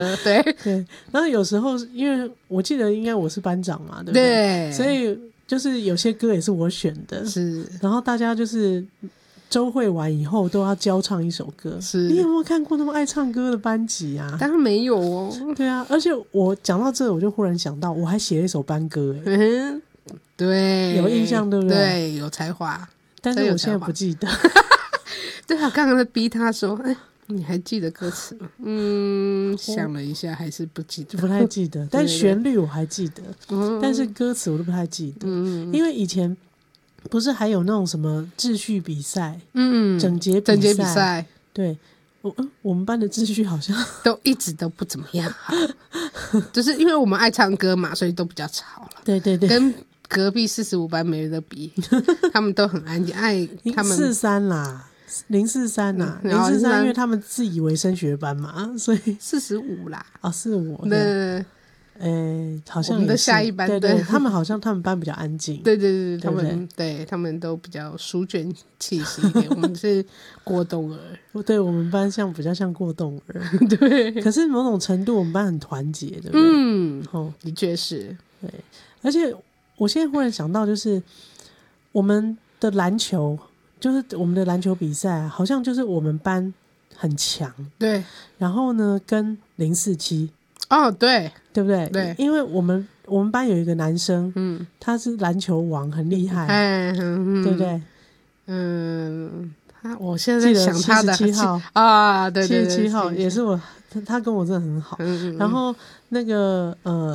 对对。然后有时候因为我记得应该我是班长嘛，对不对？ 对， 所以就是有些歌也是我选的， 是， 然后大家就是周会完以后都要交唱一首歌。 是， 你有没有看过那么爱唱歌的班级啊？ 当然没有哦。 对啊，而且我讲到这，我就忽然想到，我还写了一首班歌， 对， 有印象对不对？ 对，有才华， 但是我现在不记得。 对啊，刚刚在逼他说，你还记得歌词吗？想了一下，还是不记得， 不太记得。但旋律我还记得，但是歌词我都不太记得。因为以前不是还有那种什么秩序比赛，整洁比赛，对。我们班的秩序好像都一直都不怎么样好，就是因为我们爱唱歌嘛，所以都比较吵了。 对对对， 跟隔壁45班没得比，他们都很安静。他们 43啦，043啦，043，因为他们自以为升学班嘛，所以 45啦。 45。 那好像我们的下一班， 对，他们好像他们班比较安静。 对，他们都比较书卷气息一点。我们是过动儿， 对，我们班比较像过动儿。 对， 可是某种程度我们班很团结，对不对？ 的确是。 对，而且我现在忽然想到，就是我们的篮球，就是我们的篮球比赛，好像就是我们班很强。 对， 然后呢，跟047。 对， 对不对？ 对， 因为我们班有一个男生，他是篮球王，很厉害，对不对？ 我现在在想他的 77号啊，对 ，77号也是他跟我真的很好。然后那个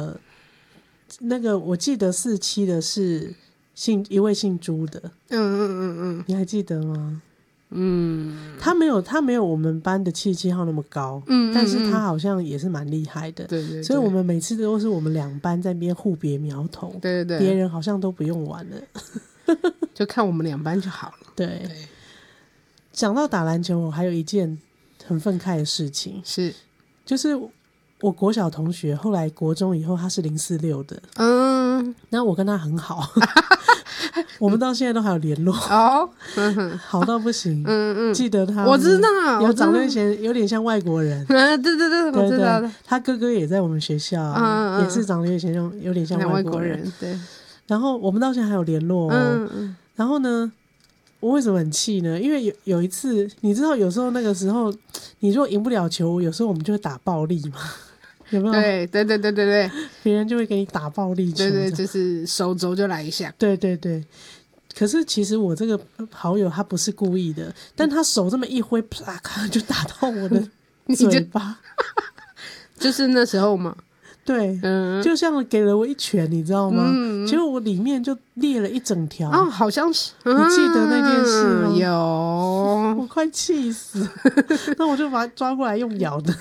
我记得47的是一位姓朱的，你还记得吗？他没有我们班的77号那么高，但是他好像也是蛮厉害的， 对， 所以我们每次都是我们两班在那边互别苗头， 对， 别人好像都不用玩了， 就看我们两班就好了。 对，讲到打篮球，我还有一件很愤慨的事情，就是我国小同学后来国中以后他是046的，那我跟他很好。我们到现在都还有联络好到不行。记得他， 我知道， 有长得有点像外国人。 对，我知道。 他哥哥也在我们学校，也是长得有点像外国人。 对。 然后我们到现在还有联络然后呢，我为什么很气呢？因为有一次，你知道，有时候那个时候，你如果赢不了球，有时候我们就会打暴力嘛。有没有？ 对， 别人就会给你打暴力球， 对，就是手肘就来一下， 对。可是其实我这个好友他不是故意的，但他手这么一挥，啪咔就打到我的嘴巴， 就是那时候嘛， 对，就像给了我一拳，你知道吗？结果我里面就裂了一整条， 好像是， 你记得那件事吗？ 有， 我快气死，那我就把他抓过来用咬的。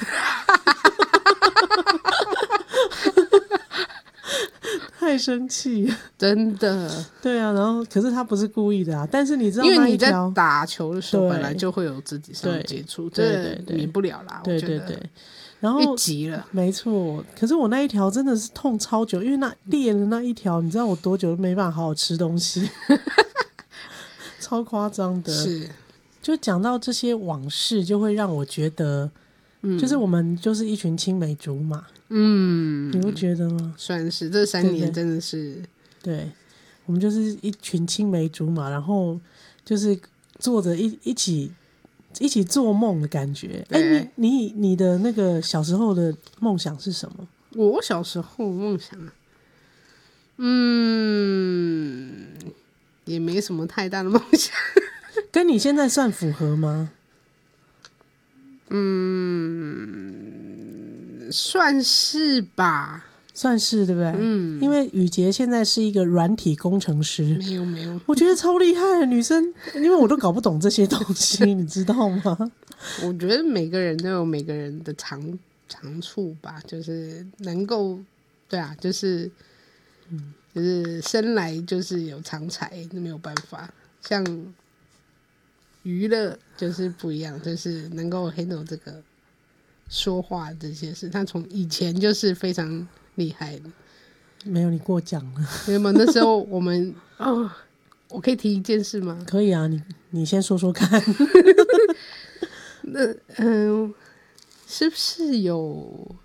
太生气了， 真的。 对啊，然后可是他不是故意的啊，但是你知道， 因为你在打球的时候本来就会有肢体上的接触， 对， 免不了啦。 对，然后一急了， 没错。可是我那一条真的是痛超久，因为那裂了那一条，你知道我多久都没办法好好吃东西，超夸张的。 是， 就讲到这些往事，就会让我觉得，就是我们就是一群青梅竹马。你不觉得吗？ 算是这3年真的是， 对，我们就是一群青梅竹马，然后就是做着一起做梦的感觉。你的那个小时候的梦想是什么？ 我小时候梦想，也没什么太大的梦想， 跟你现在算符合吗？ 算是吧， 算是对不对？因为宇杰现在是一个软体工程师， 没有， 我觉得超厉害的女生，因为我都搞不懂这些东西，你知道吗？ 我觉得每个人都有每个人的长处吧，就是能够，对啊，就是生来就是有长才，没有办法。像娱乐就是不一样，就是能够 handle 这个说话这些事，他从以前就是非常厉害的。 没有，你过奖了。 没有，那时候我们我可以提一件事吗？ 可以啊，你先说说看。 那是不是有